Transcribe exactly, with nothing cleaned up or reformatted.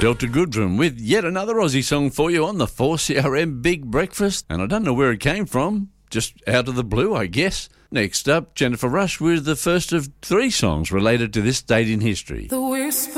Delta Goodrum with yet another Aussie song for you on the four C R M Big Breakfast. And I don't know where it came from, just out of the blue, I guess. Next up, Jennifer Rush with the first of three songs related to this date in history. The whisper